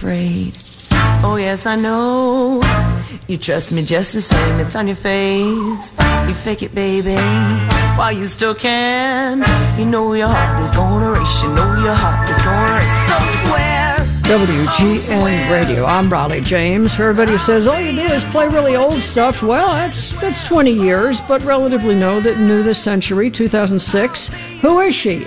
afraid. Oh yes, I know. You trust me just the same. It's on your face. You fake it, baby, while you still can. You know your heart is gonna race. You know your heart is gonna race. So swear. WGN Radio. I'm Raleigh James. For everybody who says all you do is play really old stuff, well, that's 20 years, but relatively new this century, 2006. Who is she?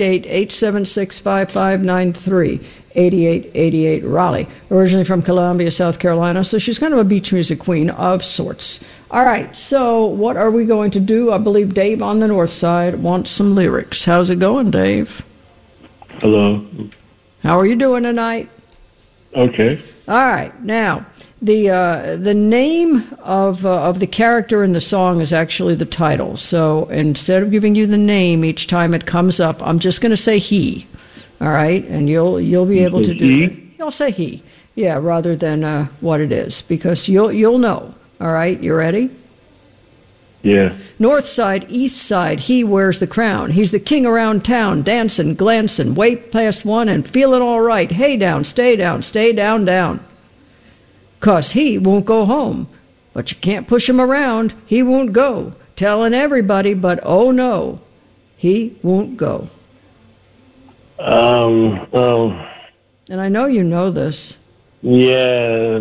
888-876-5593. 8888 Raleigh. Originally from Columbia, South Carolina, so she's kind of a beach music queen of sorts. All right, so what are we going to do? I believe Dave on the north side wants some lyrics. How's it going, Dave? Hello. How are you doing tonight? Okay. All right. Now, the name of the character in the song is actually the title. So instead of giving you the name each time it comes up, I'm just going to say he. All right, and you'll be able to do it. You'll say he, yeah, rather than what it is, because you'll know. All right, you ready? Yeah. North side, east side, he wears the crown. He's the king around town, dancing, glancing, way past one and feeling all right. Hey down, stay down, down. 'Cause he won't go home, but you can't push him around. He won't go, telling everybody, but oh no, he won't go. And I know you know this. Yeah.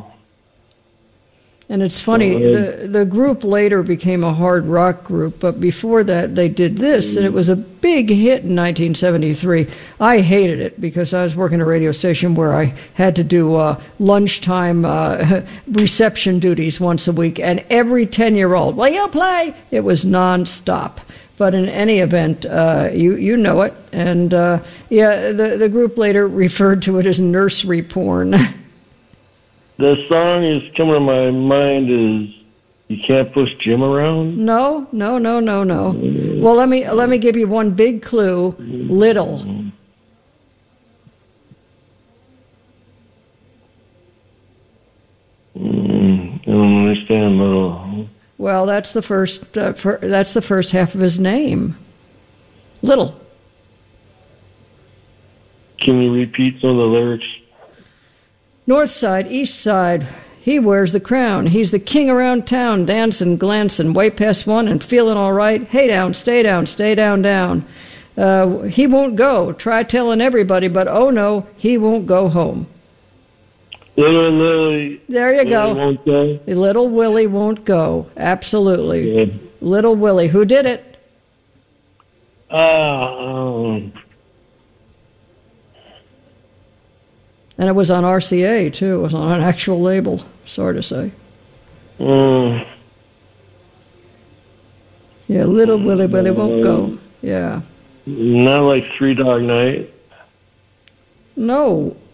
And it's funny, the group later became a hard rock group, but before that they did this, and it was a big hit in 1973. I hated it because I was working at a radio station where I had to do lunchtime reception duties once a week, and every 10-year-old, will you play? It was nonstop. But in any event, you know it, and the group later referred to it as nursery porn. The song is coming to my mind is "You Can't Push Jim Around." No. Well, let me give you one big clue. Little. I don't understand little. Well, that's the first half of his name. Little. Can you repeat some of the lyrics? North side, east side, he wears the crown. He's the king around town, dancing, glancing, way past one and feeling all right. Hey down, stay down, down. He won't go. Try telling everybody, but oh no, he won't go home. Little there you go. Won't go. Little Willie won't go. Absolutely. Yeah. Little Willie. Who did it? And it was on RCA, too. It was on an actual label, sorry to say. Yeah, Little Willie won't go. Yeah. Not like Three Dog Night? No.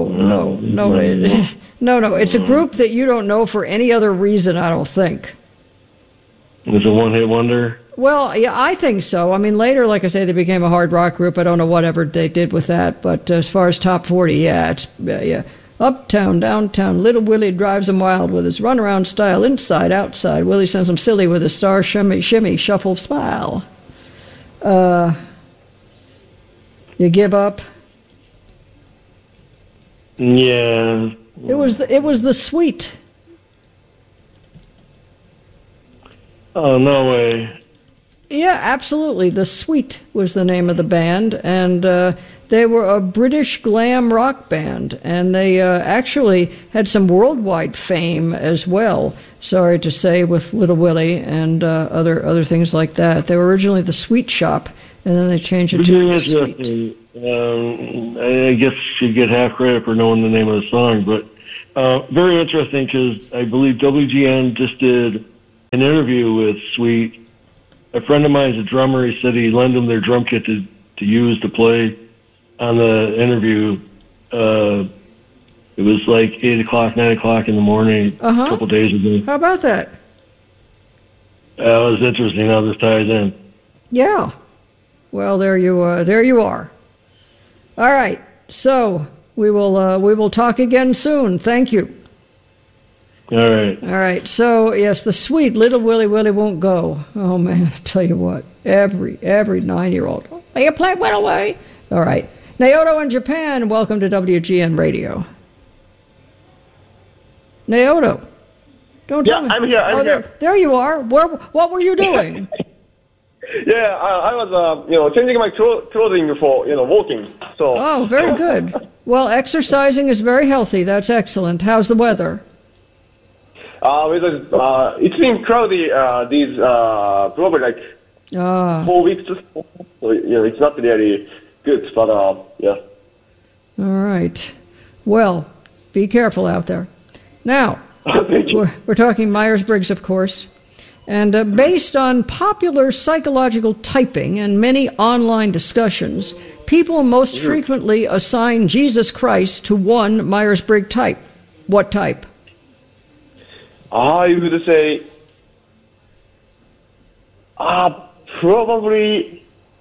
It's a group that you don't know for any other reason, I don't think. It's a one-hit wonder? Well, yeah, I think so. I mean, later, like I say, they became a hard rock group. I don't know whatever they did with that, but as far as top 40, yeah, it's uptown, downtown. Little Willie drives him wild with his runaround style, inside, outside. Willie sends him silly with his star shimmy, shuffle, smile. You give up? Yeah. It was the Sweet. Oh, no way. Yeah, absolutely. The Sweet was the name of the band, and they were a British glam rock band, and they actually had some worldwide fame as well, sorry to say, with Little Willie and other things like that. They were originally the Sweet Shop, and then they changed it to the Sweet. I guess you get half credit for knowing the name of the song, but very interesting because I believe WGN just did an interview with Sweet. A friend of mine is a drummer. He said he lent them their drum kit to use to play on the interview. It was like 8 o'clock, 9 o'clock in the morning a couple days ago. How about that? That was interesting how this ties in. Yeah. Well, there you are. All right. So we will talk again soon. Thank you. All right. So, yes, the Sweet Little Willie won't go. Oh, man, I tell you what. Every 9-year-old. Will you play Willie? All right. Naoto in Japan, welcome to WGN Radio. Naoto. Don't tell me. I'm here. I'm here. There you are. What were you doing? Yeah, I was, changing my clothing for, walking. So. Oh, very good. Well, exercising is very healthy. That's excellent. How's the weather? It's been cloudy these probably like 4 weeks. So, it's not really good, but yeah. All right. Well, be careful out there. Now, we're talking Myers-Briggs, of course. And based on popular psychological typing and many online discussions, people most frequently assign Jesus Christ to one Myers-Briggs type. What type? I would say probably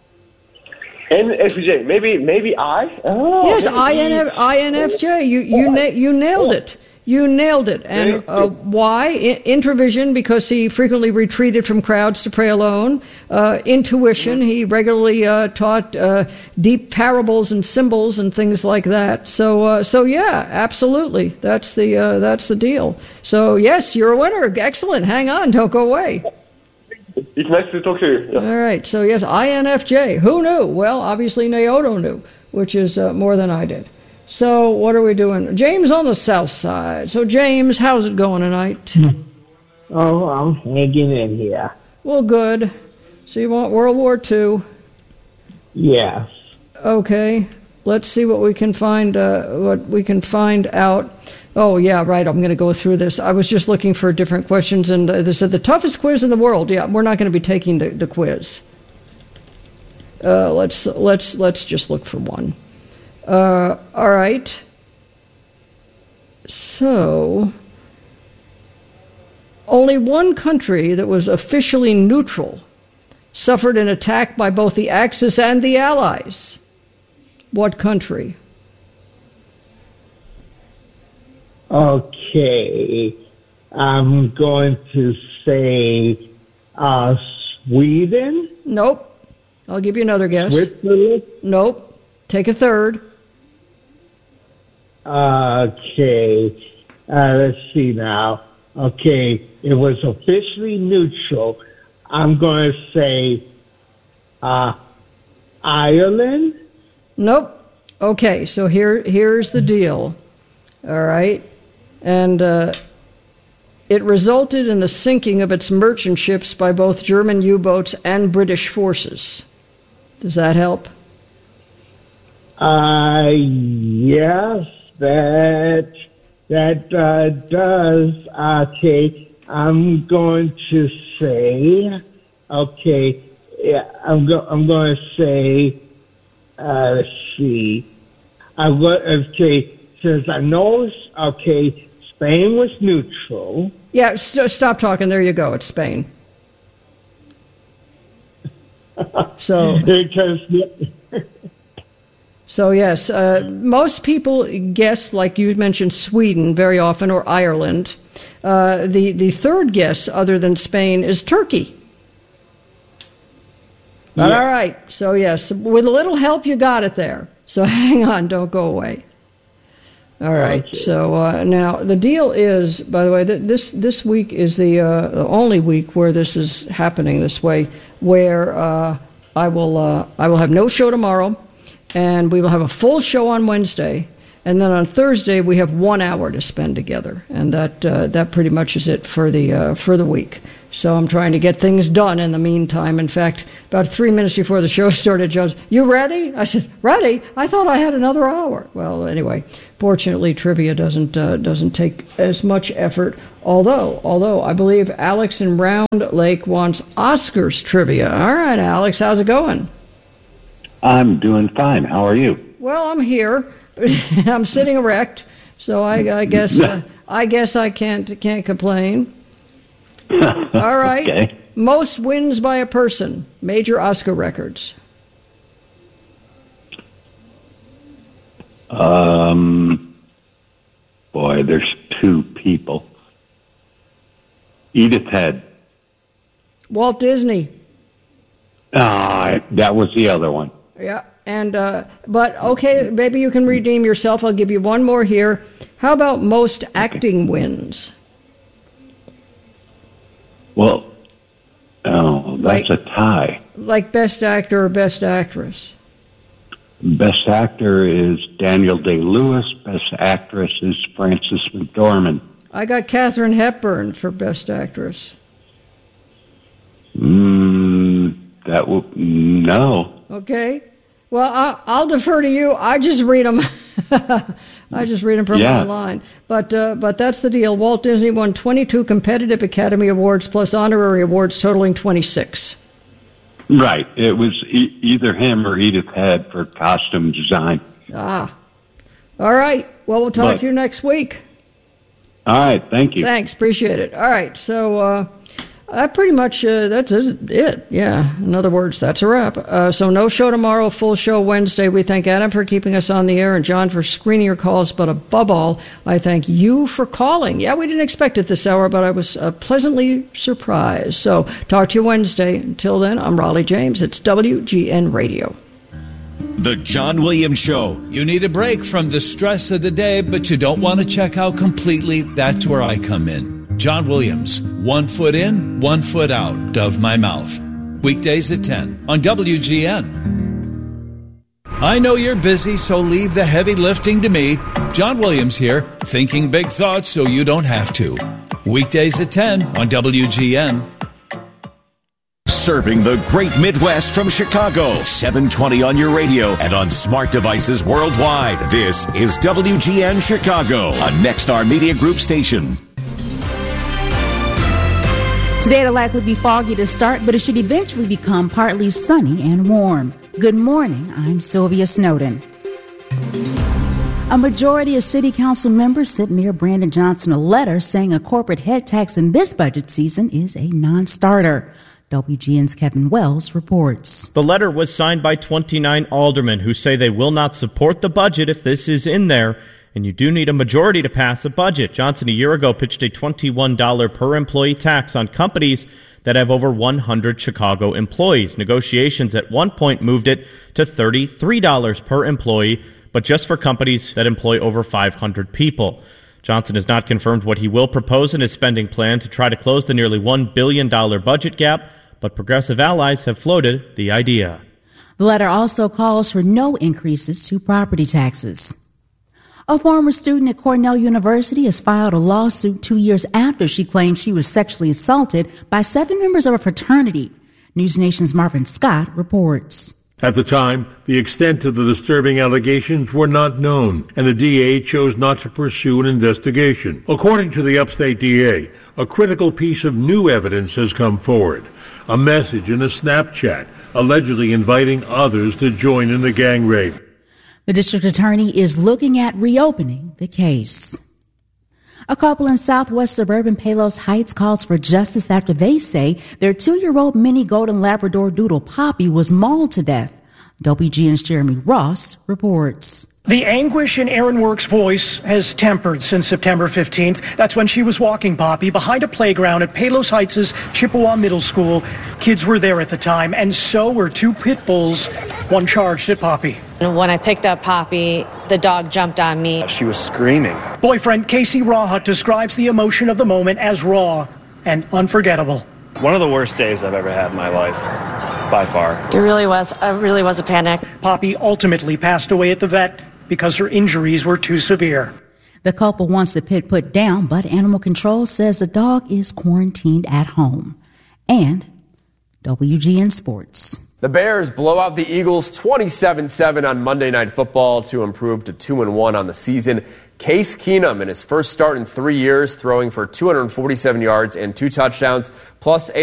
NFJ. Maybe I. Oh, yes, INFJ. You nailed it. You nailed it. And why? Introvision, because he frequently retreated from crowds to pray alone. Intuition, he regularly taught deep parables and symbols and things like that. So yeah, absolutely. That's the deal. So yes, you're a winner. Excellent. Hang on. Don't go away. It's nice to talk to you. Yeah. All right. So yes, INFJ. Who knew? Well, obviously Naoto knew, which is more than I did. So what are we doing? James on the south side. So James, how's it going tonight? Oh, I'm hanging in here. Well, good. So you want World War II? Yes. Okay. Let's see what we can find. What we can find out. Oh yeah, right. I'm going to go through this. I was just looking for different questions, and they said the toughest quiz in the world. Yeah, we're not going to be taking the quiz. Let's just look for one. All right. So, only one country that was officially neutral suffered an attack by both the Axis and the Allies. What country? Okay. I'm going to say Sweden? Nope. I'll give you another guess. Switzerland? Nope. Take a third. Okay, let's see now. Okay, it was officially neutral. I'm going to say Ireland? Nope. Okay, so here's the deal. All right. And it resulted in the sinking of its merchant ships by both German U-boats and British forces. Does that help? Yes. That does. Okay, I'm going to say. Okay, yeah, I'm going to say. Let's see. Okay, since I know. Okay, Spain was neutral. Yeah, stop talking. There you go. It's Spain. So. Because. So yes, most people guess, like you mentioned, Sweden very often, or Ireland. The third guess, other than Spain, is Turkey. But all right, so yes, with a little help, you got it there. So hang on, don't go away. All right, okay. So now the deal is, by the way, this week is the only week where this is happening this way, where I will have no show tomorrow. And we will have a full show on Wednesday, and then on Thursday we have 1 hour to spend together, and that pretty much is it for the week. So I'm trying to get things done in the meantime. In fact, about 3 minutes before the show started, Joe said, "You ready?" I said, "Ready? I thought I had another hour." Well, anyway, fortunately, trivia doesn't take as much effort. Although I believe Alex in Round Lake wants Oscars trivia. All right, Alex, how's it going? I'm doing fine. How are you? Well, I'm here. I'm sitting erect, so I guess I can't complain. All right. Okay. Most wins by a person. Major Oscar records. Boy, there's two people. Edith Head. Walt Disney. That was the other one. Yeah, and but okay, maybe you can redeem yourself. I'll give you one more here. How about most acting wins? Well, that's a tie. Like Best Actor or Best Actress? Best Actor is Daniel Day-Lewis. Best Actress is Frances McDormand. I got Katharine Hepburn for Best Actress. No. Okay. Well, I'll defer to you. I just read them. I just read them from online. But that's the deal. Walt Disney won 22 competitive Academy Awards plus honorary awards totaling 26. Right. It was either him or Edith Head for costume design. All right. Well, we'll talk to you next week. All right. Thank you. Thanks. Appreciate it. All right. So pretty much that's it. Yeah. In other words, that's a wrap. So no show tomorrow, full show Wednesday. We thank Adam for keeping us on the air and John for screening your calls. But above all, I thank you for calling. Yeah, we didn't expect it this hour, but I was pleasantly surprised. So talk to you Wednesday. Until then, I'm Raleigh James. It's WGN Radio. The John Williams Show. You need a break from the stress of the day, but you don't want to check out completely. That's where I come in. John Williams, 1 foot in, 1 foot out of my mouth. Weekdays at 10 on WGN. I know you're busy, so leave the heavy lifting to me. John Williams here, thinking big thoughts so you don't have to. Weekdays at 10 on WGN. Serving the great Midwest from Chicago. 720 on your radio and on smart devices worldwide. This is WGN Chicago, a Nexstar Media Group station. Today it'll likely be foggy to start, but it should eventually become partly sunny and warm. Good morning, I'm Sylvia Snowden. A majority of City Council members sent Mayor Brandon Johnson a letter saying a corporate head tax in this budget season is a non-starter. WGN's Kevin Wells reports. The letter was signed by 29 aldermen who say they will not support the budget if this is in there, and you do need a majority to pass a budget. Johnson a year ago pitched a $21 per employee tax on companies that have over 100 Chicago employees. Negotiations at one point moved it to $33 per employee, but just for companies that employ over 500 people. Johnson has not confirmed what he will propose in his spending plan to try to close the nearly $1 billion budget gap, but progressive allies have floated the idea. The letter also calls for no increases to property taxes. A former student at Cornell University has filed a lawsuit 2 years after she claimed she was sexually assaulted by 7 members of a fraternity. News Nation's Marvin Scott reports. At the time, the extent of the disturbing allegations were not known, and the DA chose not to pursue an investigation. According to the upstate DA, a critical piece of new evidence has come forward. A message in a Snapchat allegedly inviting others to join in the gang rape. The district attorney is looking at reopening the case. A couple in southwest suburban Palos Heights calls for justice after they say their 2-year-old mini golden Labrador doodle Poppy was mauled to death. WGN's Jeremy Ross reports. The anguish in Erin Work's voice has tempered since September 15th. That's when she was walking Poppy behind a playground at Palos Heights' Chippewa Middle School. Kids were there at the time, and so were 2 pit bulls, one charged at Poppy. When I picked up Poppy, the dog jumped on me. She was screaming. Boyfriend Casey Rawhut describes the emotion of the moment as raw and unforgettable. One of the worst days I've ever had in my life, by far. It really was a panic. Poppy ultimately passed away at the vet because her injuries were too severe. The couple wants the pit put down, but Animal Control says the dog is quarantined at home. And WGN Sports. The Bears blow out the Eagles 27-7 on Monday Night Football to improve to 2-1 on the season. Case Keenum in his first start in 3 years, throwing for 247 yards and 2 touchdowns, plus a